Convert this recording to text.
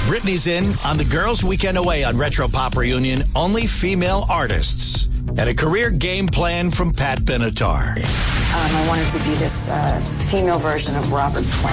Britney's in on the Girls' Weekend Away on Retro Pop Reunion, only female artists. And a career game plan from Pat Benatar. I wanted to be this female version of Robert Plant.